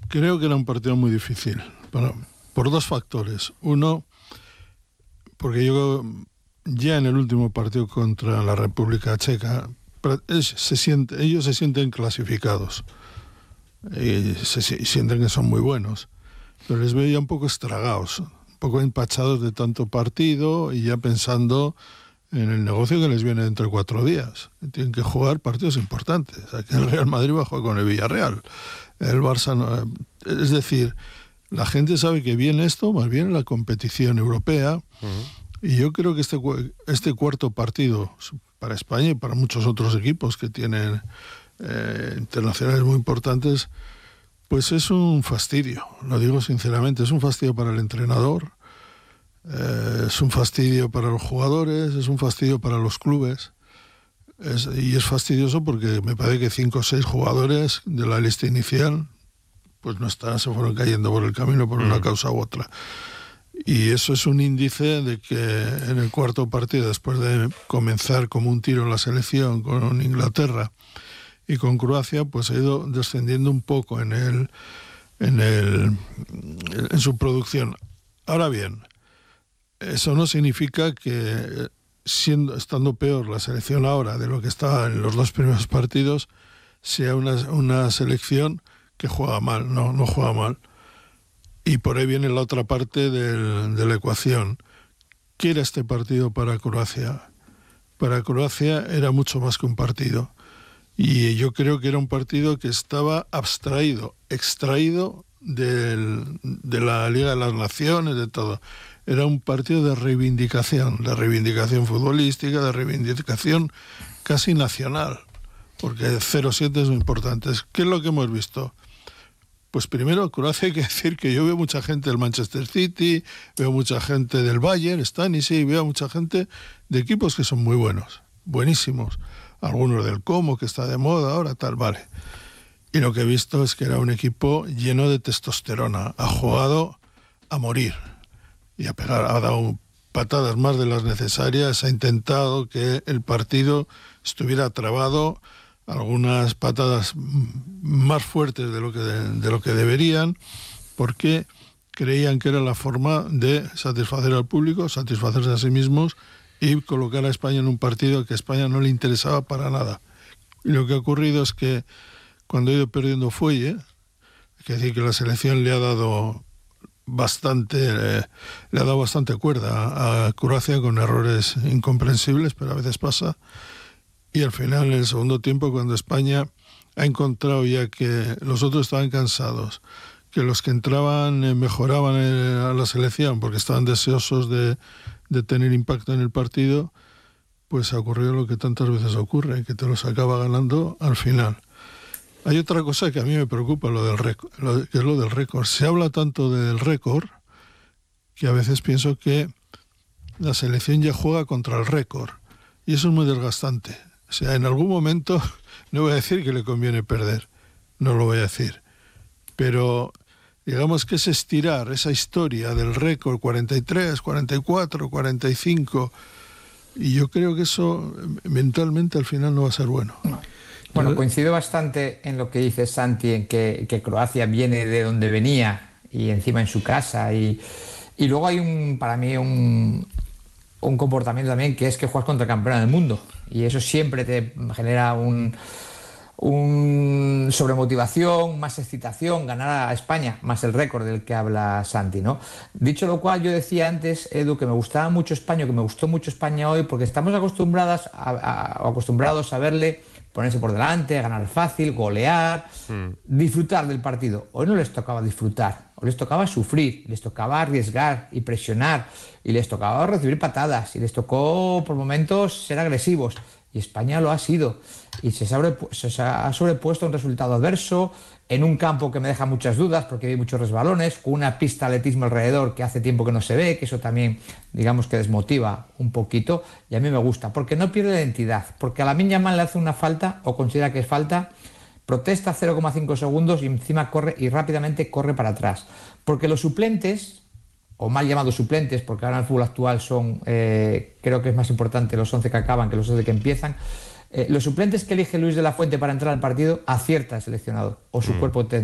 Creo que era un partido muy difícil, por dos factores. Uno, porque yo ya en el último partido contra la República Checa, ellos se sienten clasificados y sienten que son muy buenos, pero les veo ya un poco estragados, un poco empachados de tanto partido y ya pensando en el negocio que les viene dentro de 4 días. Tienen que jugar partidos importantes. Aquí el Real Madrid va a jugar con el Villarreal, el Barça no. Es decir, la gente sabe que viene esto, más bien la competición europea. Y yo creo que este cuarto partido para España y para muchos otros equipos que tienen internacionales muy importantes, pues es un fastidio, lo digo sinceramente, es un fastidio para el entrenador, es un fastidio para los jugadores, es un fastidio para los clubes, y es fastidioso porque me parece que 5 o 6 jugadores de la lista inicial pues no están, se fueron cayendo por el camino por una causa u otra. Y eso es un índice de que en el cuarto partido, después de comenzar como un tiro en la selección con Inglaterra y con Croacia, pues ha ido descendiendo un poco en su producción. Ahora bien, eso no significa que estando peor la selección ahora de lo que estaba en los 2 primeros partidos, sea una selección que juega mal. No juega mal. Y por ahí viene la otra parte de la ecuación. ¿Qué era este partido para Croacia? Para Croacia era mucho más que un partido. Y yo creo que era un partido que estaba extraído de la Liga de las Naciones, de todo. Era un partido de reivindicación futbolística, de reivindicación casi nacional, porque 0-7 es muy importante. ¿Qué es lo que hemos visto? Pues primero, Croacia, hay que decir que yo veo mucha gente del Manchester City, veo mucha gente del Bayern, veo mucha gente de equipos que son muy buenos, buenísimos. Algunos del Como, que está de moda ahora, tal, vale. Y lo que he visto es que era un equipo lleno de testosterona, ha jugado a morir y ha dado patadas más de las necesarias, ha intentado que el partido estuviera trabado, algunas patadas más fuertes de lo que deberían, porque creían que era la forma de satisfacer al público, satisfacerse a sí mismos y colocar a España en un partido que a España no le interesaba para nada. Y lo que ha ocurrido es que cuando ha ido perdiendo fuelle, hay que decir que la selección le ha dado bastante cuerda a Croacia con errores incomprensibles, pero a veces pasa. Y al final, en el segundo tiempo, cuando España ha encontrado ya que los otros estaban cansados, que los que entraban mejoraban a la selección porque estaban deseosos de tener impacto en el partido, pues ha ocurrido lo que tantas veces ocurre, que te los acaba ganando al final. Hay otra cosa que a mí me preocupa, que es lo del récord. Se habla tanto del récord que a veces pienso que la selección ya juega contra el récord, y eso es muy desgastante. O sea, en algún momento, no voy a decir que le conviene perder, no lo voy a decir, pero digamos que es estirar esa historia del récord 43, 44, 45, y yo creo que eso mentalmente al final no va a ser bueno. Bueno, coincido bastante en lo que dice Santi, en que Croacia viene de donde venía y encima en su casa, y luego hay para mí un comportamiento también, que es que juegas contra el campeón del mundo, y eso siempre te genera un sobremotivación, más excitación, ganar a España, más el récord del que habla Santi, ¿no? Dicho lo cual, yo decía antes, Edu, que me gustó mucho España hoy, porque estamos acostumbrados a verle ponerse por delante, ganar fácil, golear, disfrutar del partido. Hoy no les tocaba disfrutar, hoy les tocaba sufrir, les tocaba arriesgar y presionar, y les tocaba recibir patadas, y les tocó por momentos ser agresivos. Y España lo ha sido, y se ha sobrepuesto a un resultado adverso, en un campo que me deja muchas dudas porque hay muchos resbalones, con una pista de atletismo alrededor que hace tiempo que no se ve, que eso también, digamos, que desmotiva un poquito, y a mí me gusta, porque no pierde identidad, porque a Lamine Yamal le hace una falta, o considera que es falta, protesta 0,5 segundos y encima corre, y rápidamente corre para atrás, porque los suplentes, o mal llamados suplentes, porque ahora en el fútbol actual son, creo que es más importante los 11 que acaban que los 11 que empiezan, los suplentes que elige Luis de la Fuente para entrar al partido acierta el seleccionador o su cuerpo técnico.